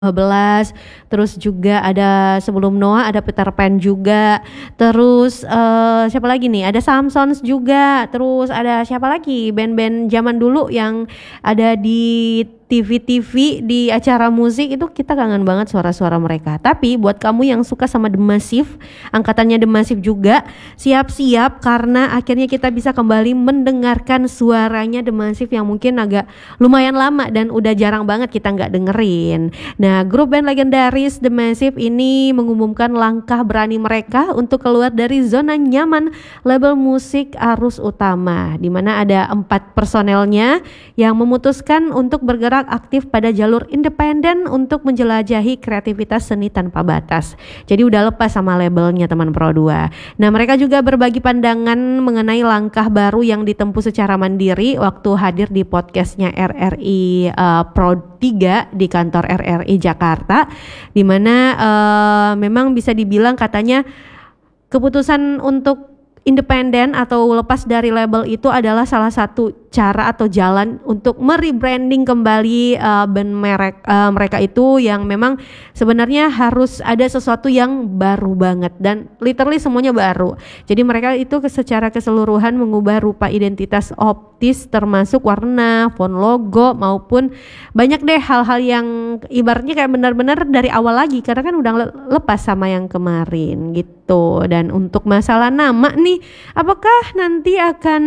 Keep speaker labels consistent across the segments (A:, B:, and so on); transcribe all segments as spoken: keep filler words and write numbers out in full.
A: dua belas, terus juga ada sebelum Noah ada Peter Pan juga, terus uh, siapa lagi nih, ada Samsons juga, terus ada siapa lagi band-band zaman dulu yang ada di T V-T V di acara musik itu kita kangen banget suara-suara mereka. Tapi buat kamu yang suka sama The Massive, angkatannya The Massive juga, siap-siap karena akhirnya kita bisa kembali mendengarkan suaranya The Massive yang mungkin agak lumayan lama dan udah jarang banget kita nggak dengerin. Nah, grup band legendaris The Massive ini mengumumkan langkah berani mereka untuk keluar dari zona nyaman label musik arus utama, di mana ada empat personelnya yang memutuskan untuk bergerak aktif pada jalur independen untuk menjelajahi kreativitas seni tanpa batas. Jadi udah lepas sama labelnya teman Pro dua. Nah, mereka juga berbagi pandangan mengenai langkah baru yang ditempuh secara mandiri waktu hadir di podcastnya R R I uh, Pro tiga di kantor R R I Jakarta, di mana uh, memang bisa dibilang katanya keputusan untuk independen atau lepas dari label itu adalah salah satu cara atau jalan untuk merebranding kembali uh, band merek uh, mereka itu yang memang sebenarnya harus ada sesuatu yang baru banget dan literally semuanya baru. Jadi mereka itu secara keseluruhan mengubah rupa identitas optis termasuk warna, font logo maupun banyak deh hal-hal yang ibaratnya kayak benar-benar dari awal lagi karena kan udah lepas sama yang kemarin gitu. Dan untuk masalah nama nih, apakah nanti akan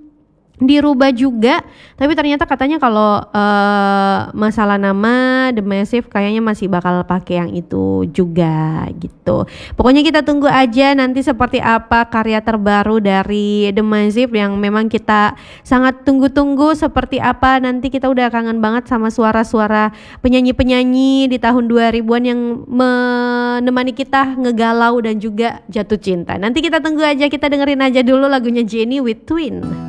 A: dirubah juga? Tapi ternyata katanya kalau uh, masalah nama The Massive kayaknya masih bakal pakai yang itu juga gitu. Pokoknya kita tunggu aja nanti seperti apa karya terbaru dari The Massive yang memang kita sangat tunggu-tunggu seperti apa. Nanti kita udah kangen banget sama suara-suara penyanyi-penyanyi di tahun dua ribuan yang menemani kita ngegalau dan juga jatuh cinta. Nanti kita tunggu aja, kita dengerin aja dulu lagunya Jennie with Twin.